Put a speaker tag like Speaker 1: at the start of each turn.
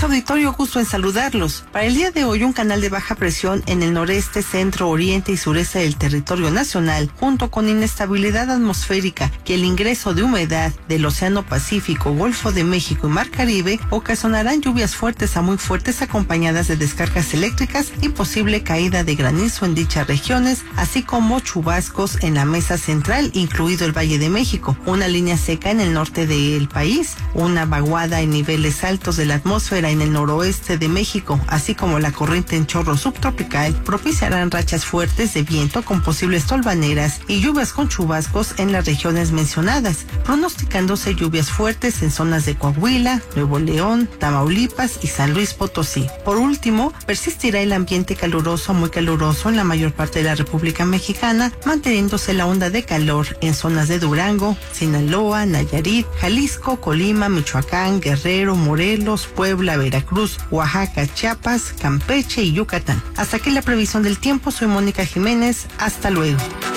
Speaker 1: auditorio, gusto en saludarlos. Para el día de hoy, un canal de baja presión en el noreste, centro, oriente y sureste del territorio nacional, junto con inestabilidad atmosférica y el ingreso de humedad del Océano Pacífico, Golfo de México y Mar Caribe, ocasionarán lluvias fuertes a muy fuertes acompañadas de descargas eléctricas y posible caída de granizo en dichas regiones, así como chubascos en la mesa central, incluido el Valle de México, una línea seca en el norte del país, una vaguada en niveles altos de la atmósfera en el noroeste de México, así como la corriente en chorro subtropical, propiciarán rachas fuertes de viento con posibles tolvaneras y lluvias con chubascos en las regiones mencionadas, pronosticándose lluvias fuertes en zonas de Coahuila, Nuevo León, Tamaulipas y San Luis Potosí. Por último, persistirá el ambiente caluroso a muy caluroso en la mayor parte de la República Mexicana, manteniéndose la onda de calor en zonas de Durango, Sinaloa, Nayarit, Jalisco, Colima, Michoacán, Guerrero, Morelos, Puebla, Veracruz, Oaxaca, Chiapas, Campeche y Yucatán. Hasta aquí la previsión del tiempo. Soy Mónica Jiménez. Hasta luego.